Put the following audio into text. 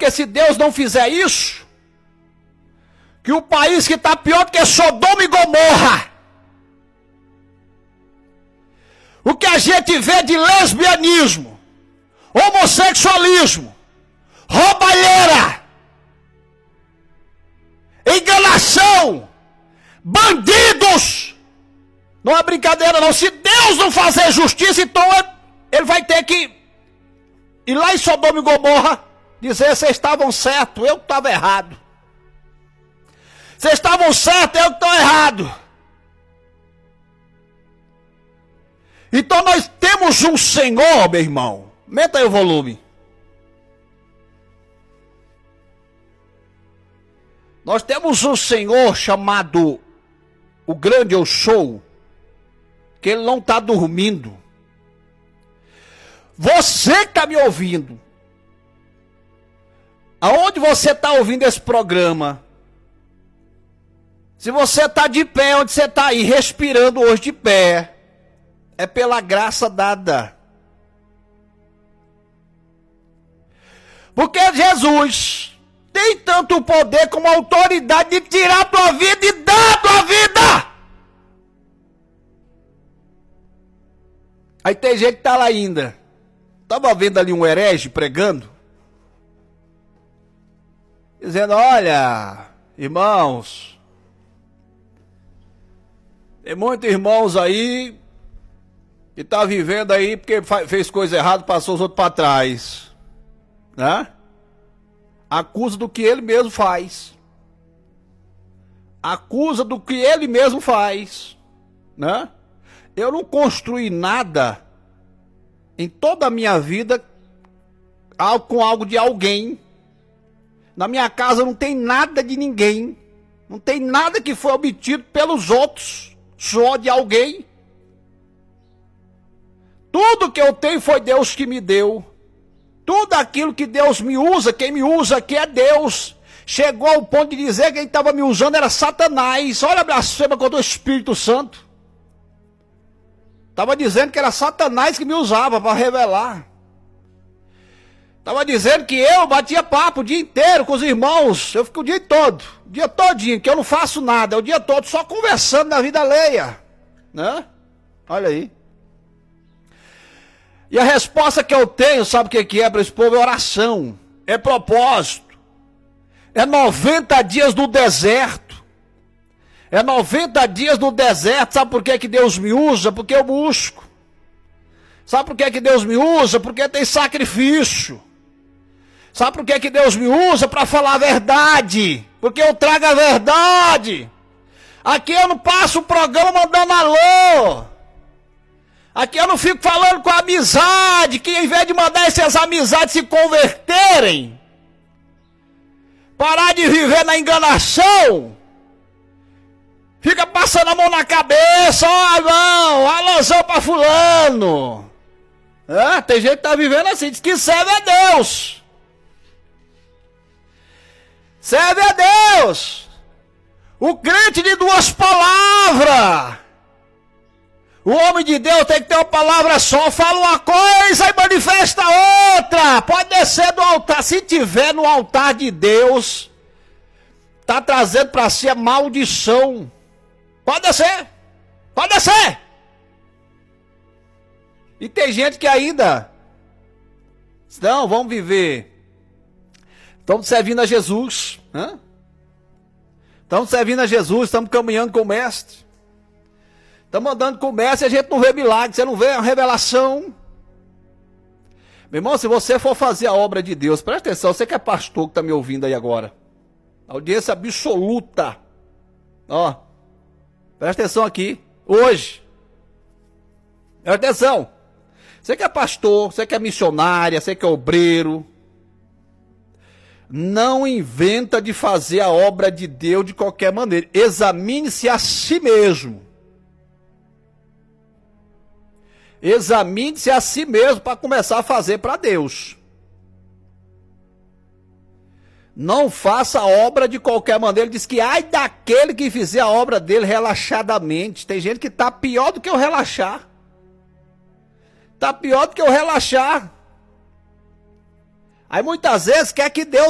Porque se Deus não fizer isso, que o país que está pior do que Sodoma e Gomorra, o que a gente vê de lesbianismo, homossexualismo, roubalheira, enganação, bandidos, não é brincadeira não. Se Deus não fazer justiça, então ele vai ter que ir lá em Sodoma e Gomorra dizer: vocês estavam certos, eu estava errado. Vocês estavam certos, eu estou errado. Então nós temos um Senhor, meu irmão. Aumenta aí o volume. Nós temos um Senhor chamado o grande eu sou, que ele não está dormindo. Você que está me ouvindo, aonde você está ouvindo esse programa, se você está de pé, onde você está aí, respirando hoje de pé, é pela graça dada. Porque Jesus tem tanto o poder como a autoridade de tirar a tua vida e dar a tua vida. Aí tem gente que está lá ainda. Estava vendo ali um herege pregando, dizendo: olha, irmãos, tem muitos irmãos aí que está vivendo aí porque fez coisa errada, passou os outros para trás, né? Acusa do que ele mesmo faz. Acusa do que ele mesmo faz, né? Eu não construí nada em toda a minha vida com algo de alguém. Na minha casa não tem nada de ninguém. Não tem nada que foi obtido pelos outros, só de alguém. Tudo que eu tenho foi Deus que me deu. Tudo aquilo que Deus me usa, quem me usa aqui é Deus. Chegou ao ponto de dizer que quem estava me usando era Satanás. Olha a blasfêmia contra o Espírito Santo. Estava dizendo que era Satanás que me usava para revelar. Estava dizendo que eu batia papo o dia inteiro com os irmãos. Eu fico o dia todo, o dia todinho, que eu não faço nada. O dia todo só conversando na vida alheia, né? Olha aí. E a resposta que eu tenho, sabe o que é para esse povo? É oração, é propósito, é 90 dias no deserto, é 90 dias no deserto. Sabe por que Deus me usa? Porque eu busco. Sabe por que Deus me usa? Porque tem sacrifício. Sabe por que Deus me usa? Para falar a verdade, porque eu trago a verdade. Aqui eu não passo o programa mandando alô. Aqui eu não fico falando com a amizade, que em vez de mandar essas amizades se converterem, parar de viver na enganação, fica passando a mão na cabeça: ó, irmão, alôzão pra fulano. Tem gente que tá vivendo assim, diz que serve a Deus. Serve a Deus. O crente de duas palavras. O homem de Deus tem que ter uma palavra só. Fala uma coisa e manifesta outra. Pode descer do altar. Se tiver no altar de Deus, está trazendo para si a maldição. Pode descer. Pode descer. E tem gente que ainda, não, vamos viver. Estamos servindo a Jesus. Estamos servindo a Jesus, estamos caminhando com o Mestre. Estamos andando com o Mestre e a gente não vê milagre, você não vê a revelação. Meu irmão, se você for fazer a obra de Deus, presta atenção, você que é pastor que está me ouvindo aí agora. Audiência absoluta. Ó, presta atenção aqui, hoje. Presta atenção. Você que é pastor, você que é missionária, você que é obreiro. Não inventa de fazer a obra de Deus de qualquer maneira. Examine-se a si mesmo. Examine-se a si mesmo para começar a fazer para Deus. Não faça a obra de qualquer maneira. Ele diz que ai daquele que fizer a obra dele relaxadamente. Tem gente que está pior do que eu relaxar. Está pior do que eu relaxar. Aí muitas vezes quer que Deus